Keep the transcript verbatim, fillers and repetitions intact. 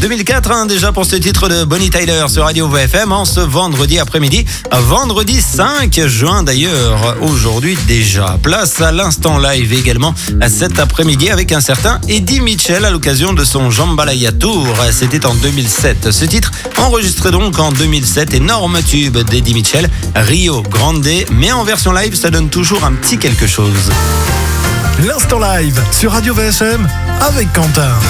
deux mille quatre hein, déjà pour ce titre de Bonnie Tyler sur Radio V F M en ce vendredi après-midi. Vendredi cinq juin d'ailleurs, aujourd'hui déjà. Place à l'instant live également à cet après-midi avec un certain Eddie Mitchell à l'occasion de son Jambalaya Tour. C'était en deux mille sept. Ce titre enregistré donc en deux mille sept, énorme tube d'Eddie Mitchell, Rio Grande, mais en version live ça donne toujours un petit quelque chose. L'instant live sur Radio V S M avec Quentin.